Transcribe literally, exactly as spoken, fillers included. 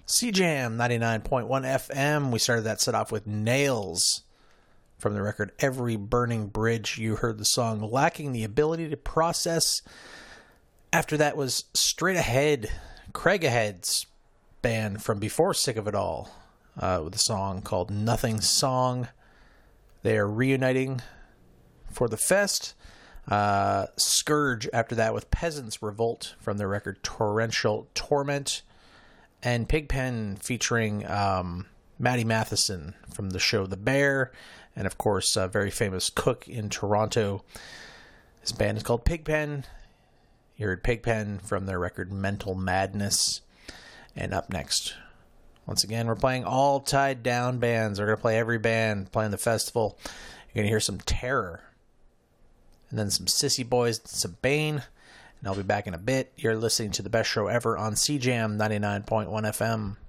C Jam ninety-nine point one F M. We started that set off with Nails from the record Every Burning Bridge. You heard the song Lacking the Ability to Process. After that was Straight Ahead, Craig Ahead's band from before Sick of It All, uh, with a song called Nothing Song. They are reuniting for the fest. Uh, Scourge after that with Peasants Revolt from their record Torrential Torment. And Pigpen featuring um, Maddie Matheson from the show The Bear. And of course, a very famous cook in Toronto. His band is called Pigpen. You heard Pigpen from their record Mental Madness. And up next, once again, we're playing all tied down bands. We're going to play every band playing the festival. You're going to hear some Terror. And then some Sissy Boys, some Bane. And I'll be back in a bit. You're listening to the best show ever on C Jam ninety-nine point one F M.